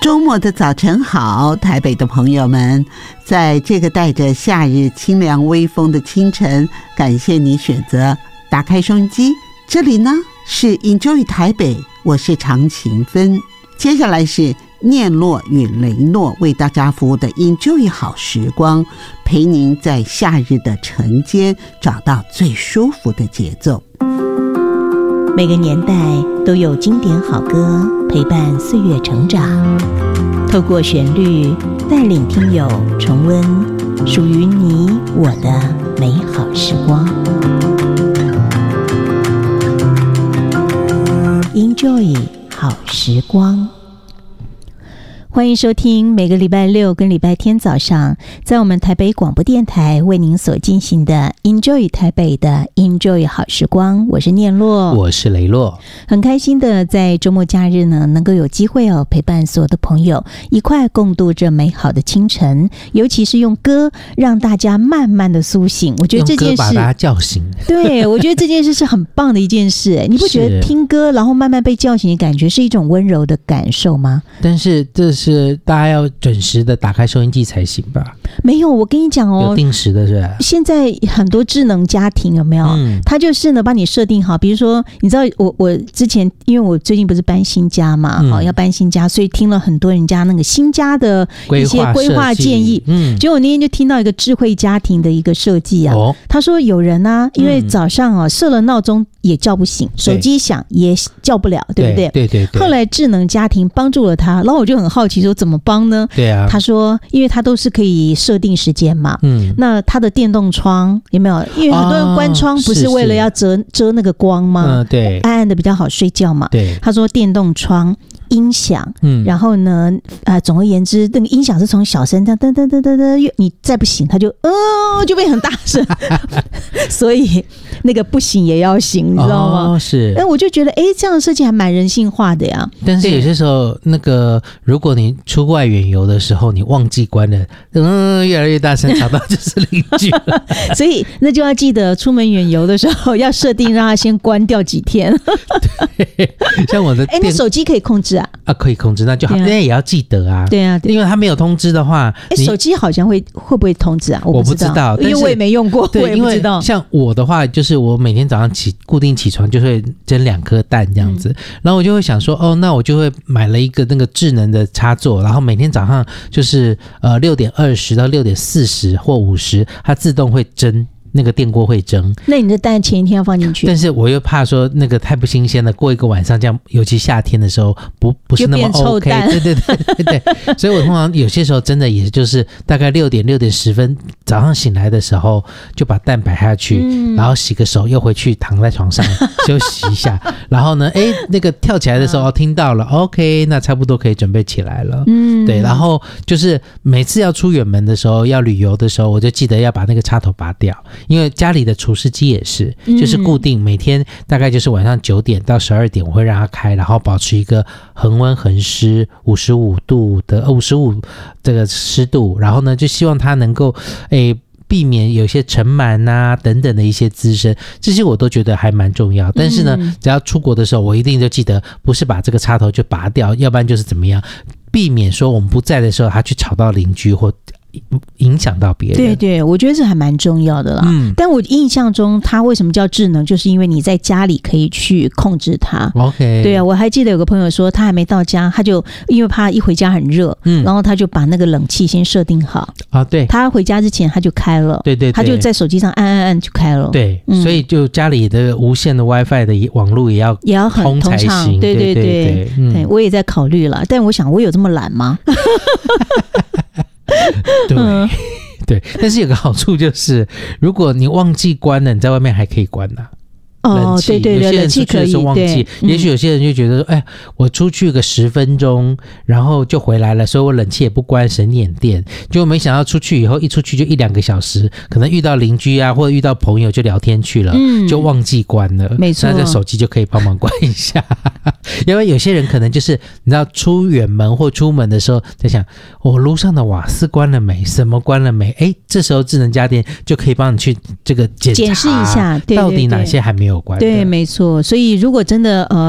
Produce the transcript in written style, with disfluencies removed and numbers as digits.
周末的早晨好，台北的朋友们，在这个带着夏日清凉微风的清晨，感谢你选择打开收音机。这里呢是 Enjoy 台北，我是常勤芬。接下来是念洛与雷诺为大家服务的 Enjoy 好时光，陪您在夏日的晨间找到最舒服的节奏。 每个年代都有经典好歌陪伴岁月成长，透过旋律带领听友重温属于你我的美好时光。 Enjoy 好时光，欢迎收听每个礼拜六跟礼拜天早上在我们台北广播电台为您所进行的 Enjoy 台北的 Enjoy 好时光。我是念洛， 我是雷洛， 很开心的在周末假日呢能够有机会陪伴所有的朋友一块共度这美好的清晨，尤其是用歌让大家慢慢的苏醒。我觉得这件事用歌把大家叫醒， 对，我觉得这件事是很棒的一件事。你不觉得听歌然后慢慢被叫醒的感觉是一种温柔的感受吗？ 但是这是大家要准时的打开收音机才行吧？ 没有，我跟你讲有定时的是吧？ 现在很多智能家庭有没有？它就是呢帮你设定好，比如说你知道我之前因为我最近不是搬新家嘛，要搬新家，所以听了很多人家那个新家的一些规划建议。结果我那天就听到一个智慧家庭的一个设计啊，他说有人啊，因为早上设了闹钟也叫不醒，手机响也叫不了，对不对？ 对对对。 后来智能家庭帮助了他，然后我就很好奇说怎么帮呢？ 对啊， 他说因为他都是可以设定时间嘛，那他的电动窗有没有？因为很多人关窗不是为了要遮那个光吗？ 对， 暗暗的比较好睡觉嘛。 对， 他说电动窗。音响，然后呢，总而言之，那个音响是从小声噔噔噔噔噔噔，你再不醒，它就变很大声，所以那个不醒也要醒，你知道吗？ 是。 我就觉得，这样的设计还蛮人性化的呀。 但是有些时候，那个如果你出外远游的时候，你忘记关了，越来越大声，吵到就是邻居了。 所以那就要记得，出门远游的时候要设定让它先关掉几天。 对，像我的那手机可以控制啊， 可以控制，那就好，那也要记得啊。 对啊， 因为他没有通知的话， 手机好像会不会通知啊？我不知道，因为我也没用过，我也不知道。 像我的话，就是我每天早上固定起床就会蒸2颗蛋这样子，然后我就会想说，那我就会买了一个那个智能的插座，然后每天早上就是6点20到6点40或50，它自动会蒸。那个电锅会蒸， 那你的蛋前一天要放进去， 但是我又怕说那个太不新鲜了，过一个晚上这样，尤其夏天的时候不是那么 OK， 对，所以我通常有些时候真的也就是大概6点10分早上醒来的时候就把蛋摆下去，然后洗个手又回去躺在床上休息一下，然后呢那个跳起来的时候听到了 OK， 那差不多可以准备起来了，对，然后就是每次要出远门的时候要旅游的时候，我就记得要把那个插头拔掉。因为家里的除湿机也是，就是固定每天大概就是晚上9点到12点我会让它开，然后保持一个恒温恒湿55这个湿度，然后呢就希望它能够避免有些尘螨啊等等的一些滋生，这些我都觉得还蛮重要。但是呢，只要出国的时候，我一定就记得不是把这个插头就拔掉，要不然就是怎么样，避免说我们不在的时候它去吵到邻居或影响到别人。对， 我觉得这还蛮重要的啦。但我印象中它为什么叫智能，就是因为你在家里可以去控制它。 OK， 对啊，我还记得有个朋友说他还没到家，他就因为怕一回家很热，然后他就把那个冷气先设定好啊。对，他回家之前他就开了，对，他就在手机上按就开了。 对，所以就家里的无线的 WiFi 的网络也要很通才行。 对，我也在考虑了，但我想我有这么懒吗？ 对，但是有个好处就是，如果你忘记关了，你在外面还可以关啊。 对， 有些人出去的时候忘记，也许有些人就觉得说，我出去个10分钟，然后就回来了，所以我冷气也不关，省点电。结果没想到出去以后，一出去就1-2个小时，可能遇到邻居啊，或者遇到朋友就聊天去了，就忘记关了。 没错， 那这手机就可以帮忙关一下。因为有些人可能就是你知道出远门或出门的时候在想，路上的瓦斯关了没，什么关了没，这时候智能家电就可以帮你去这个检视一下， 到底哪些还没有关的。 对，没错。所以如果真的